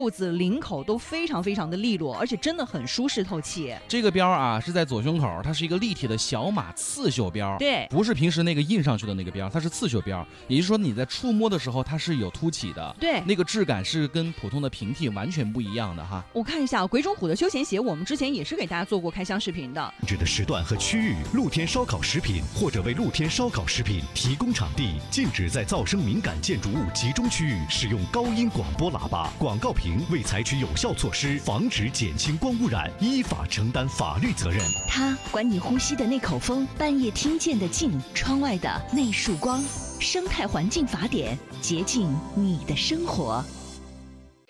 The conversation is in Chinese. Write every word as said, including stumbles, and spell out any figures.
肚子、领口都非常非常的利落，而且真的很舒适透气。 这个标啊是在左胸口，它是一个立体的小马刺绣标， 对， 不是平时那个印上去的那个标，它是刺绣标，也就是说你在触摸的时候它是有凸起的， 对， 那个质感是跟普通的平替完全不一样的哈。 我看一下鬼冢虎的休闲鞋，我们之前也是给大家做过开箱视频的。 指的时段和区域，露天烧烤食品或者为露天烧烤食品提供场地，禁止在噪声敏感建筑物集中区域使用高音广播喇叭。广告屏未采取有效措施防止减轻光污染，依法承担法律责任。 它管你呼吸的那口风，半夜听见的静，窗外的那束光。生态环境法典，洁净你的生活。